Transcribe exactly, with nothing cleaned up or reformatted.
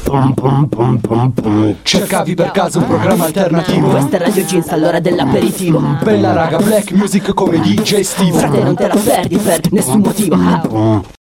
Cercavi per caso un programma alternativo? Questa è Radio Jeans all'ora dell'aperitivo. Bella raga, black music come D J Steve. Frate, non te la perdi per nessun motivo.